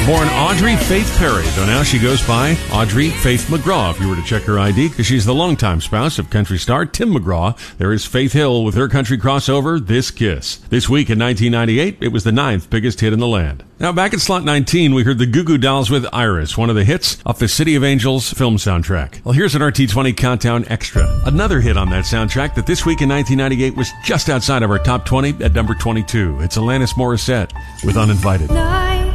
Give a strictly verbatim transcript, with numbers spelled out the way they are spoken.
Born Audrey Faith Perry, though now she goes by Audrey Faith McGraw if you were to check her I D, because she's the longtime spouse of country star Tim McGraw. There is Faith Hill with her country crossover, This Kiss. This week in nineteen ninety-eight, it was the ninth biggest hit in the land. Now back at slot nineteen, we heard the Goo Goo Dolls with Iris, one of the hits off the City of Angels film soundtrack. Well, here's an R T twenty Countdown Extra. Another hit on that soundtrack that this week in nineteen ninety-eight was just outside of our top twenty at number twenty-two. It's Alanis Morissette with Uninvited.